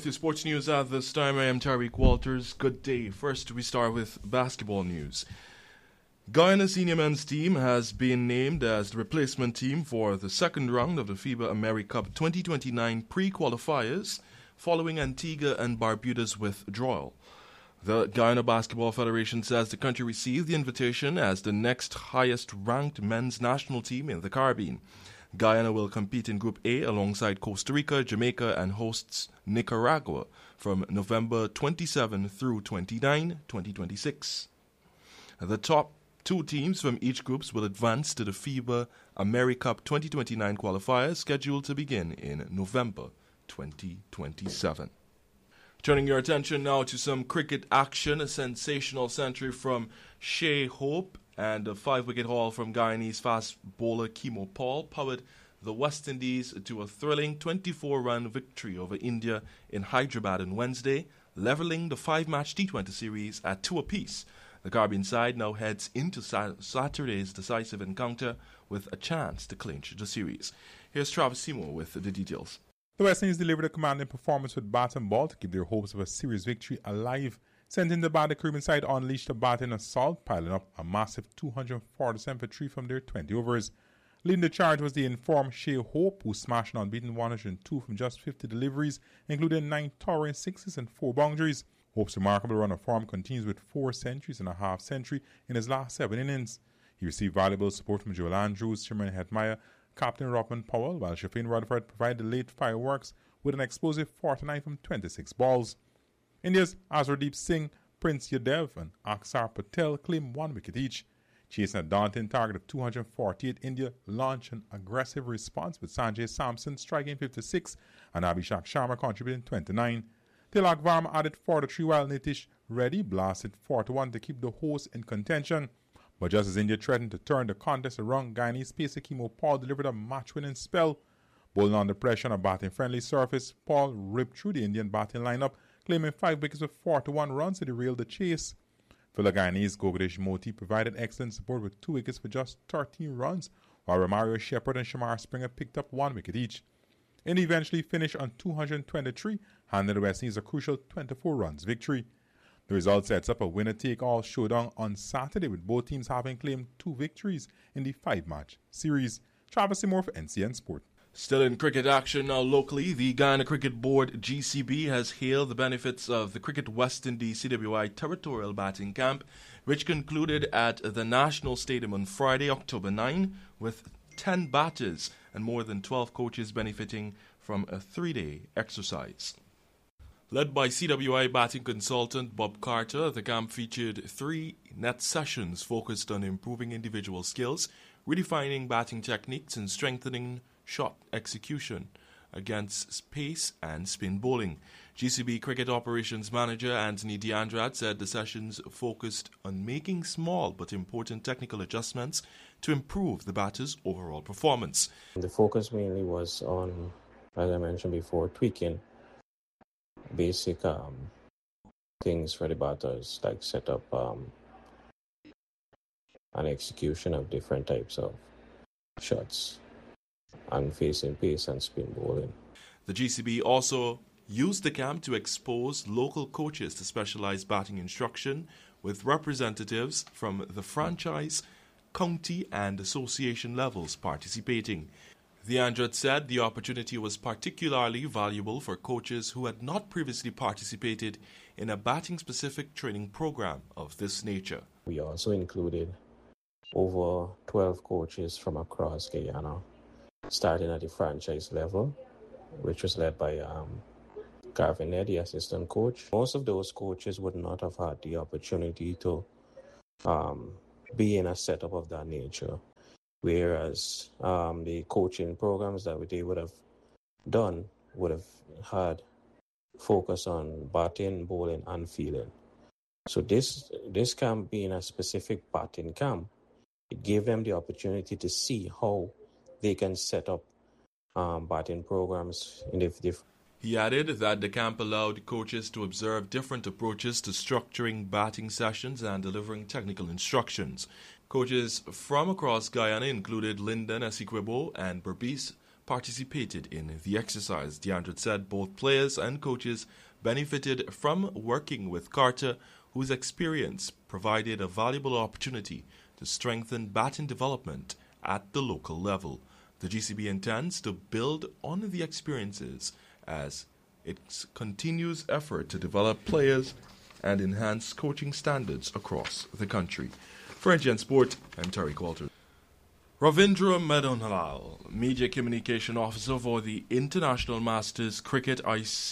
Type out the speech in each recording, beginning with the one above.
with your sports news at this time. I am Tariq Walters. Good day. First, we start with basketball news. Guyana senior men's team has been named as the replacement team for the second round of the FIBA AmeriCup 2029 pre-qualifiers following Antigua and Barbuda's withdrawal. The Guyana Basketball Federation says the country received the invitation as the next highest-ranked men's national team in the Caribbean. Guyana will compete in Group A alongside Costa Rica, Jamaica, and hosts Nicaragua from November 27 through 29, 2026. The top two teams from each group will advance to the FIBA AmeriCup 2029 qualifiers scheduled to begin in November 2027. Turning your attention now to some cricket action, a sensational century from Shai Hope and a 5-wicket haul from Guyanese fast bowler Kemo Paul powered the West Indies to a thrilling 24-run victory over India in Hyderabad on Wednesday, levelling the 5-match T20 series at 2 apiece. The Caribbean side now heads into Saturday's decisive encounter with a chance to clinch the series. Here's Travis Seymour with the details. The West Indies delivered a commanding performance with bat and ball to keep their hopes of a series victory alive. Sent in the bat, the Caribbean side unleashed a batting assault, piling up a massive 247 for 3 from their 20 overs. Leading the charge was the informed Shai Hope, who smashed an unbeaten 102 from just 50 deliveries, including 9 towering sixes and 4 boundaries. Hope's remarkable run of form continues with 4 centuries and a half century in his last 7 innings. He received valuable support from Joel Andrews, Sherman Hetmeyer, Captain Robin Powell, while Shafin Rutherford provided the late fireworks with an explosive 49 from 26 balls. India's Azhardeep Singh, Prince Yadev, and Aksar Patel claimed 1 wicket each. Chasing a daunting target of 248, India launched an aggressive response with Sanjay Samson striking 56 and Abhishek Sharma contributing 29. Tilak Varma added 43 while Nitish Reddy blasted 41 to keep the hosts in contention. But just as India threatened to turn the contest around, Guyanese pacer Kemo Paul delivered a match-winning spell. Bowling under pressure on a batting-friendly surface, Paul ripped through the Indian batting lineup, claiming 5 wickets with 41 runs to derail the chase. Fellow Guyanese Gogadesh Moti provided excellent support with 2 wickets for just 13 runs, while Romario Shepherd and Shamar Springer picked up 1 wicket each. India eventually finished on 223, handing the West Indies a crucial 24 runs victory. The result sets up a winner-take-all showdown on Saturday, with both teams having claimed 2 victories in the 5-match series. Travis Seymour for NCN Sport. Still in cricket action now locally, the Guyana Cricket Board GCB has hailed the benefits of the Cricket West Indies CWI Territorial Batting Camp, which concluded at the National Stadium on Friday, October 9, with 10 batters and more than 12 coaches benefiting from a 3-day exercise. Led by CWI batting consultant Bob Carter, the camp featured 3 net sessions focused on improving individual skills, redefining batting techniques, and strengthening shot execution against pace and spin bowling. GCB Cricket Operations Manager Anthony D'Andrade said the sessions focused on making small but important technical adjustments to improve the batters' overall performance. The focus mainly was on, as I mentioned before, tweaking basic things for the batters, like set up and execution of different types of shots and facing pace and spin bowling. The GCB also used the camp to expose local coaches to specialized batting instruction, with representatives from the franchise, county and association levels participating. The Andrade said the opportunity was particularly valuable for coaches who had not previously participated in a batting-specific training program of this nature. We also included over 12 coaches from across Guyana, starting at the franchise level, which was led by Garvin Eddy, assistant coach. Most of those coaches would not have had the opportunity to be in a setup of that nature, whereas the coaching programs that they would have done would have had focus on batting, bowling, and fielding. So this camp being a specific batting camp, it gave them the opportunity to see how they can set up batting programs in the. He added that the camp allowed coaches to observe different approaches to structuring batting sessions and delivering technical instructions. Coaches from across Guyana included Lyndon Esiquebo and Berbice participated in the exercise. DeAndre said both players and coaches benefited from working with Carter, whose experience provided a valuable opportunity to strengthen batting development at the local level. The GCB intends to build on the experiences as it continues effort to develop players and enhance coaching standards across the country. For NGN Sport, I'm Tariq Walters. Ravindra Medonhalal, Media Communication Officer for the International Masters Cricket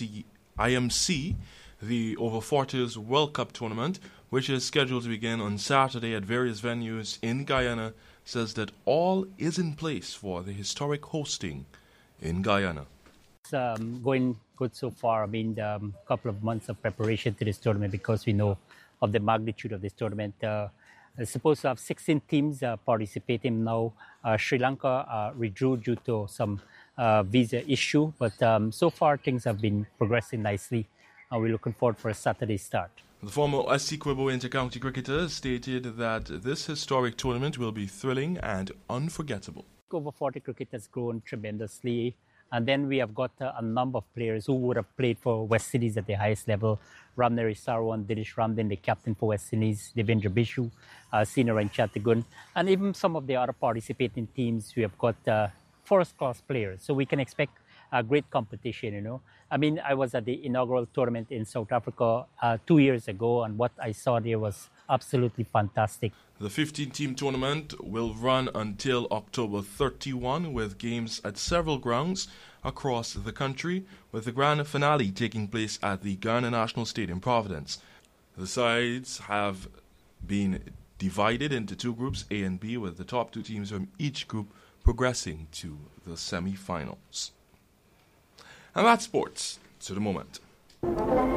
IMC, the Over 40s World Cup tournament, which is scheduled to begin on Saturday at various venues in Guyana, says that all is in place for the historic hosting in Guyana. It's going good so far. I mean, couple of months of preparation to this tournament because we know of the magnitude of this tournament. It's supposed to have 16 teams participating now. Sri Lanka withdrew due to some visa issue, but so far things have been progressing nicely. We're looking forward for a Saturday start. The former Essequibo inter-county cricketer stated that this historic tournament will be thrilling and unforgettable. Over 40 cricket has grown tremendously. And then we have got a number of players who would have played for West Indies at the highest level. Ramneri Sarwan, Dinesh Ramdin, the captain for West Indies, Devendra Bishu, Sina and Chatagun, and even some of the other participating teams. We have got first-class players. So we can expect a great competition, you know. I mean, I was at the inaugural tournament in South Africa 2 years ago, and what I saw there was absolutely fantastic. The 15-team tournament will run until October 31 with games at several grounds across the country, with the grand finale taking place at the Guyana National Stadium, Providence. The sides have been divided into two groups, A and B, with the top two teams from each group progressing to the semi-finals. And that's sports to the moment.